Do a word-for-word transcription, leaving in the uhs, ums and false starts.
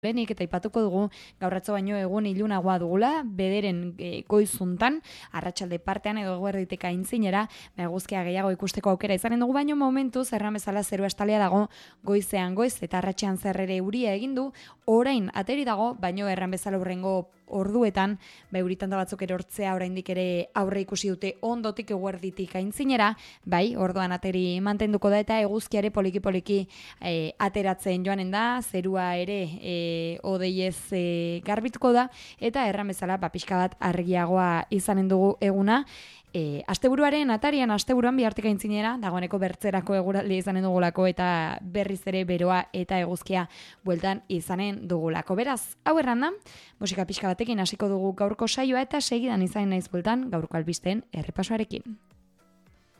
Lehenik eta ipatuko dugu gaur atzo baino egun ilunagoa dugula, bederen e, goizuntan, arratsalde partean edo eguerditik aintzinera, eguzkia gehiago ikusteko aukera izanen dugu, baino momentuz erran bezala zerua estalea dago goizean goiz eta arratsean zerrere euria egin du, orain ateri dago, baino erran bezala hurrengo orduetan, ba euritanda batzuk erortzea oraindik ere aurre ikusi dute ondotik eguerditik aintzinera, bai, orduan ateri mantenduko da eta eguzkiare poliki poliki e, ateratzen joanen da, zerua ere e, odeiez e, garbituko da, eta erran bezala ba, pixka bat argiagoa izanen dugu eguna. E, asteburuaren atarian, asteburuan bihartik aintzinera, dagoeneko bertzerako eguraldi izanen dugulako eta berriz ere beroa eta eguzkia bueltan izanen dugulako. Beraz, hau erranda, musika pixka batekin hasiko dugu gaurko saioa eta segidan izanen naiz bueltan gaurko albisteen errepasoarekin.